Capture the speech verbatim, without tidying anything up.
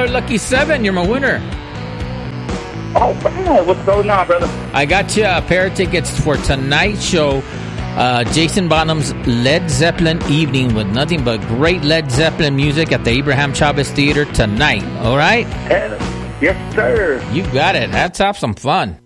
dollar lucky seven. You're my winner. Oh, wow. What's going on, brother? I got you a pair of tickets for tonight's show. Uh, Jason Bonham's Led Zeppelin evening with nothing but great Led Zeppelin music at the Abraham Chavez Theater tonight. All right? Yes, sir. You got it. Let's have some fun.